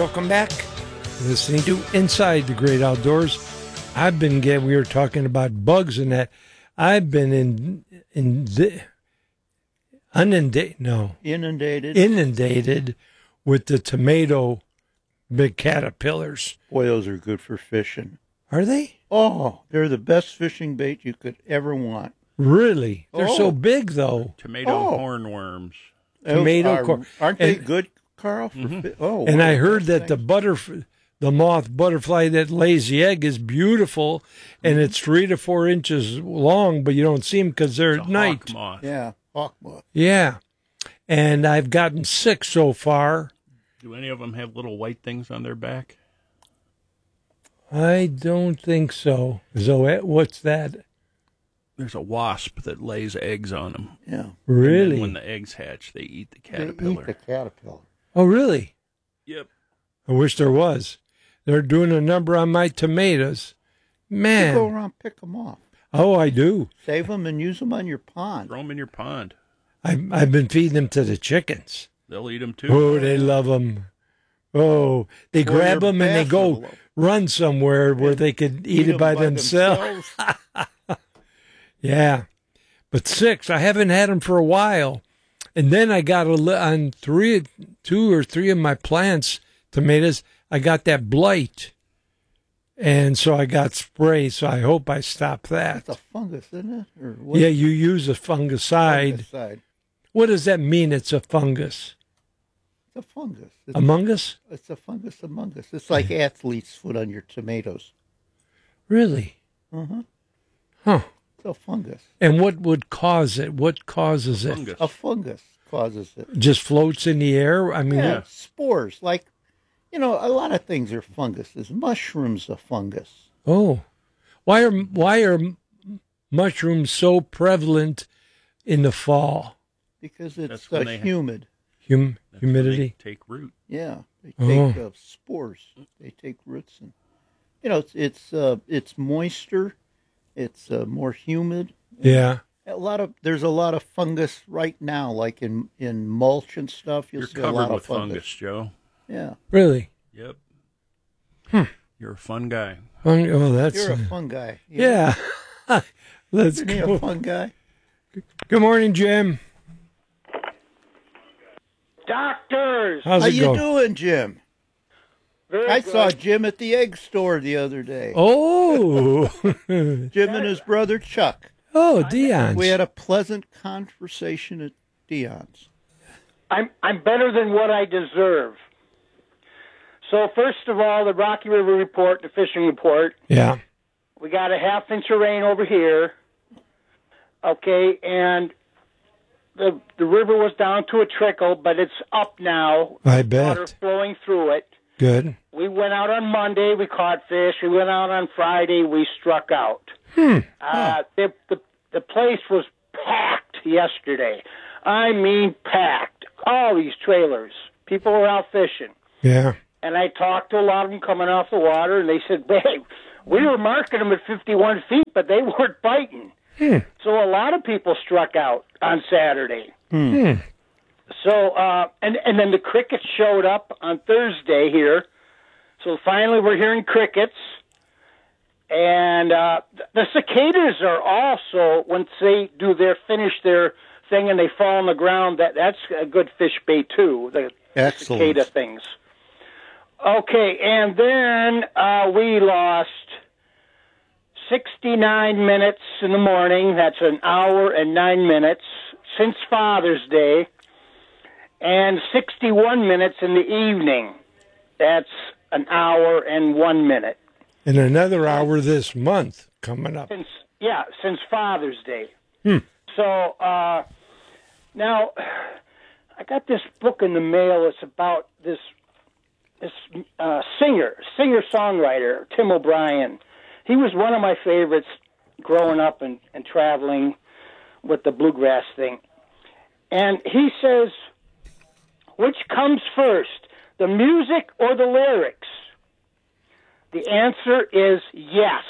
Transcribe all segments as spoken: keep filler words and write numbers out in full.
welcome back. Listening to Inside the Great Outdoors. I've been getting, we were talking about bugs and that. I've been in, in the, inundated, no. Inundated. Inundated with the tomato big caterpillars. Boy, those are good for fishing. Are they? Oh, they're the best fishing bait you could ever want. Really? They're Oh. so big, though. Tomato Oh. hornworms. Tomato Are, cor- aren't they and- good, Carl? For Mhm. fi- oh, And one I of the heard best that the things. butterf- the moth butterfly that lays the egg is beautiful, and it's three to four inches long, but you don't see them because they're It's at a night. hawk moth. Yeah, hawk moth. Yeah. And I've gotten six so far. Do any of them have little white things on their back? I don't think so. Zoe, what's that? There's a wasp that lays eggs on them. Yeah. Really? When the eggs hatch, they eat the They caterpillar. eat the caterpillar. Oh, really? Yep. I wish there was. They're doing a number on my tomatoes. You Man. go around, pick them off. Oh, I do. Save them and use them on your pond. Throw them in your pond. I've, I've been feeding them to the chickens. They'll eat them too. Oh, they love them. Oh, they Or grab your them and they bass go will- run somewhere where they could eat, it 'em by, themselves. Yeah. But six, I haven't had them for a while. And then I got a, li- on three, two or three of my plants, tomatoes, I got that blight. And so I got spray, so I hope I stop that. It's a fungus, isn't it? Or what? Yeah, you use a fungicide. Fungicide. What does that mean, it's a fungus? It's a fungus. It's, Among us? it's a fungus among us. It's like athlete's foot on your tomatoes. Really? Uh-huh. Huh. It's a fungus. And what would cause it? What causes it? Fungus. A fungus causes it. Just floats in the air? I mean, Yeah, spores. Like, you know, a lot of things are funguses. Mushrooms are fungus. oh. Why are why are m- mushrooms so prevalent in the fall? Because it's That's uh, when they have- humid. Hum, That's when humidity? they take root. Yeah, they Oh. take uh, spores. They take roots, and you know, it's it's uh, it's moister. It's uh, more humid. Yeah. A lot of there's a lot of fungus right now, like in in mulch and stuff. You'll You're see a covered lot of with fungus, Joe. Yeah, Really? Yep. Hmm. You're a fun guy. Fun- Oh, that's you're a fun guy. You yeah. Let's Isn't he a go. fun guy? Good morning, Jim. Doctors! How's How it you going? doing, Jim? Very I good. saw Jim at the egg store the other day. Oh. Jim and his brother Chuck. oh, Dion's. We had a pleasant conversation at Dion's. I'm I'm better than what I deserve. So first of all, the Rocky River report, the fishing report. Yeah. We got a half inch of rain over here. Okay, and the the river was down to a trickle, but it's up now. I Water bet. flowing through it. Good. We went out on Monday. We caught fish. We went out on Friday. We struck out. Hmm. Uh, the, the the place was packed yesterday. I mean, packed. All these trailers. People were out fishing. Yeah. And I talked to a lot of them coming off the water, and they said, "Babe, we were marking them at fifty-one feet, but they weren't biting." Hmm. So a lot of people struck out on Saturday. Hmm. So, uh, and, and then the crickets showed up on Thursday here. So finally we're hearing crickets. And uh, the cicadas are also, once they do their, finish their thing and they fall on the ground, that, that's a good fish bait too, the Excellent. cicada things. Okay, and then uh, we lost sixty-nine minutes in the morning. That's an hour and nine minutes since Father's Day. And sixty-one minutes in the evening. That's an hour and one minute. And another hour this month coming up. Since yeah, since Father's Day. Hmm. So uh, now I got this book in the mail. It's about this this uh, singer, singer songwriter Tim O'Brien. He was one of my favorites growing up and, and traveling with the bluegrass thing. And he says, which comes first, the music or the lyrics? The answer is yes.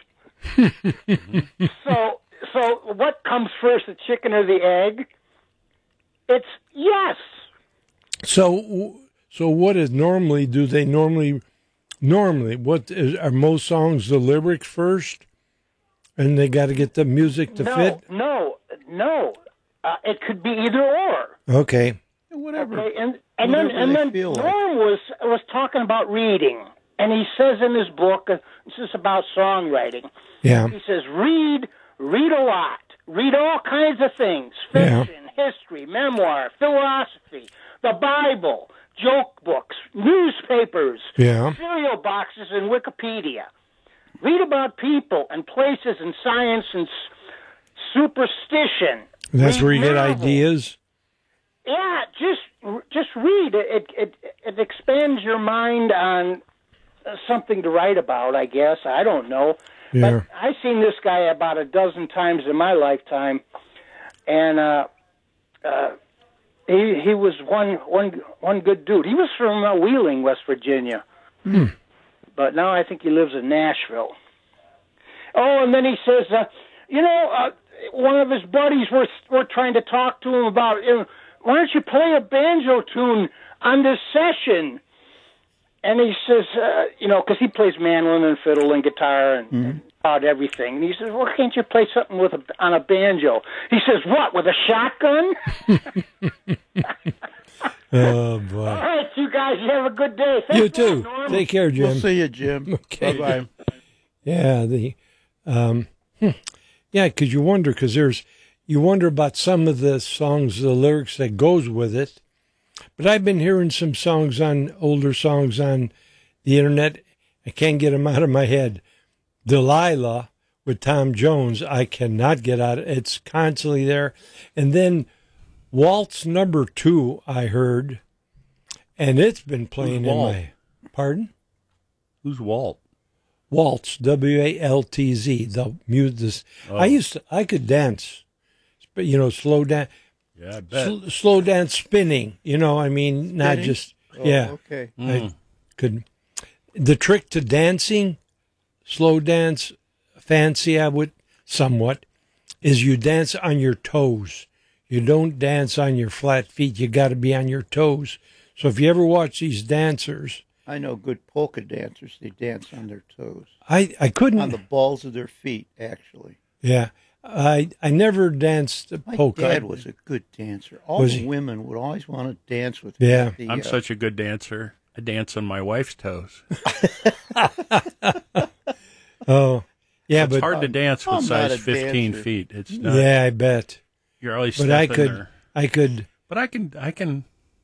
so, so what comes first, the chicken or the egg? It's yes. So, So what is normally, do they normally, normally, what is, are most songs the lyrics first? And they got to get the music to no, fit? No, no. Uh, it could be either or. Okay. Whatever. Okay, and and then Whatever and they then feel like. Norm was was talking about reading, and he says in his book, uh, this is about songwriting. Yeah. He says, read, read a lot, read all kinds of things: Yeah. fiction, history, memoir, philosophy, the Bible, joke books, newspapers, Yeah. cereal boxes, and Wikipedia. Read about people and places and science and s- superstition. That's Read where you get novels. ideas? Yeah, just just read. It it it expands your mind on uh, something to write about, I guess. I don't know. Yeah. But I've seen this guy about a dozen times in my lifetime, and uh, uh, he he was one one one good dude. He was from uh, Wheeling, West Virginia, Hmm. but now I think he lives in Nashville. Oh, and then he says, uh, you know, uh, one of his buddies were were trying to talk to him about, you know, why don't you play a banjo tune on this session? And he says, uh, you know, because he plays mandolin and fiddle and guitar and, Mm-hmm. and about everything. And he says, well, can't you play something with a, on a banjo? He says, what, with a shotgun? Oh, boy. All right, you guys, you have a good day. Thanks You a lot, too. Norm. Take care, Jim. We'll see you, Jim. Okay. Bye-bye. Yeah, the, um, hmm. yeah, because you wonder, because there's, you wonder about some of the songs, the lyrics that goes with it. But I've been hearing some songs on, older songs on the internet. I can't get them out of my head. Delilah with Tom Jones, I cannot get out. It's constantly there. And then Waltz number two, I heard, and it's been playing in Walt? my, pardon? Who's Walt? Waltz, W A L T Z. The music. Oh. I used to, I could dance, but you know, slow dance, Yeah, I bet. sl- slow dance, spinning. You know, I mean, not Spinning? just Oh, yeah. Okay. I could. The trick to dancing, slow dance, fancy, I would somewhat, is you dance on your toes. You don't dance on your flat feet. You got to be on your toes. So if you ever watch these dancers, I know good polka dancers. They dance on their toes, I I couldn't. on the balls of their feet, actually. Yeah, I I never danced the My polka. dad was a good dancer. All Was the he? women would always want to dance with me. Yeah. at the, I'm uh, such a good dancer. I dance on my wife's toes. Oh, yeah, It's but hard to dance with I'm not size a fifteen dancer. feet. It's not. yeah, I bet. You're always But I stepping could, there. I could. But I can, I can,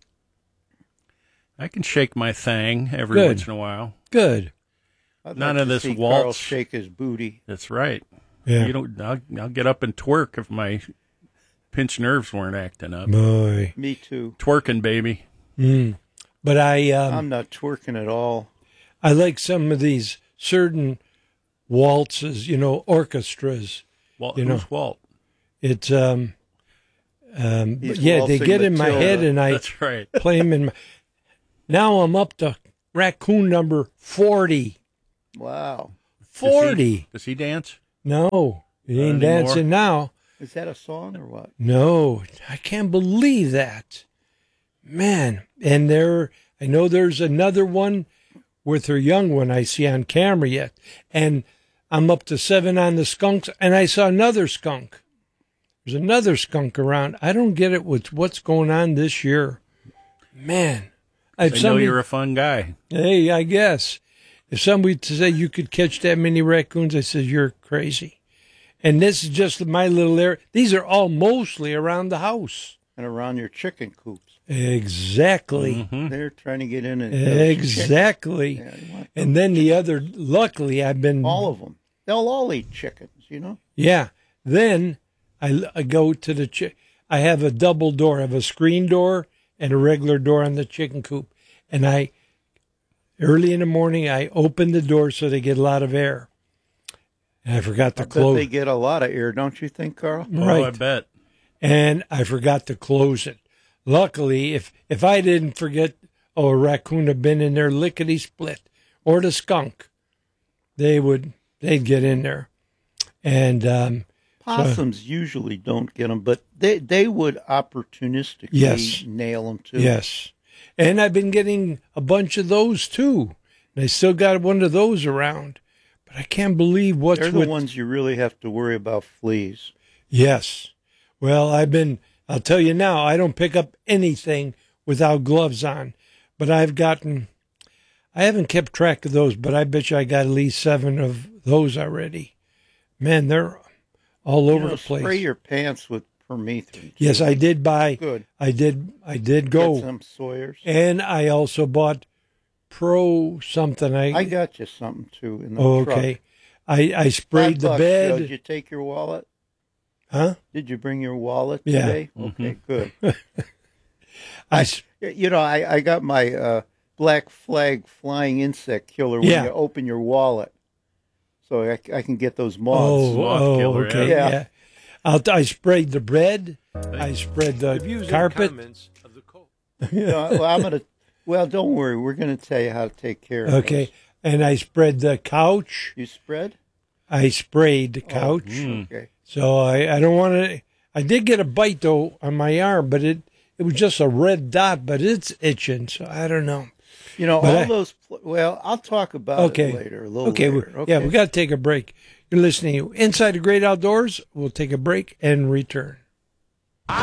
I can shake my thing every Good. once in a while. Good. I'd none like of to this see waltz. Carl shake his booty. That's right. Yeah. You don't. I'll, I'll get up and twerk if my pinched nerves weren't acting up. Boy. Me too. Twerking, baby. Mm. But I, um, I'm not twerking at all. I like some of these certain waltzes. You know, orchestras. Walt, You know. who's Walt? It's um, um. He's But yeah, they waltzing get in my Matilda. head, and I That's right. play them in my. Now I'm up to raccoon number forty. Wow. Forty. Does he dance? No, he Not ain't anymore? dancing now. Is that a song or what? No, I can't believe that. Man, and there, I know there's another one with her young one I see on camera yet. And I'm up to seven on the skunks, and I saw another skunk. There's another skunk around. I don't get it with what's going on this year. Man. If I know somebody- you're a fun guy. Hey, I guess. If somebody to say you could catch that many raccoons, I said, you're crazy. And this is just my little area. These are all mostly around the house. And around your chicken coops. Exactly. They're trying to get in and those chickens. Exactly. Yeah, you want And then the other, luckily, I've been. all of them. They'll all eat chickens, you know? Yeah. Then I, I go to the. Chi- I have a double door. I have a screen door and a regular door on the chicken coop. And I, early in the morning, I open the door so they get a lot of air. And I forgot to I bet close. they get a lot of air, don't you think, Carl? Right. Oh, I bet. And I forgot to close it. Luckily, if if I didn't forget, oh, a raccoon had been in there lickety split, or the skunk, they would they'd get in there, and um, Possums usually don't get them, but they, they would opportunistically Yes. nail them too. yes, And I've been getting a bunch of those too. And I still got one of those around. But I can't believe what's They're the with... ones you really have to worry about fleas. Yes. Well, I've been, I'll tell you now, I don't pick up anything without gloves on. But I've gotten, I haven't kept track of those, but I bet you I got at least seven of those already. Man, they're all You over know, the place. Spray your pants with permethrin. Yes, I did buy, Good. I did, I did Get go. some Sawyers. And I also bought Pro something. I, I got you something too in the oh, truck. okay. I, I sprayed Five the bucks, bed. Joe. Did you take your wallet? Huh? Did you bring your wallet Yeah. today? Okay, good. I, s- You know, I, I got my uh, black flag flying insect killer when Yeah. you open your wallet. So I, I can get those oh, moths. moth oh, killer, okay. yeah. Yeah. I'll, I sprayed the bread. I spread the Views and carpet. comments of the co- No, well, I'm gonna. Well, don't worry. We're gonna tell you how to take care of Okay. those. And I spread the couch. You spread? I sprayed the Oh, couch. Okay. So I, I don't want to. I did get a bite though on my arm, but it it was just a red dot, but it's itching. So I don't know. You know, But all I- those. pl- Well, I'll talk about Okay. it later. A little Okay, we, later. yeah, we got to take a break. You're listening to Inside the Great Outdoors. We'll take a break and return.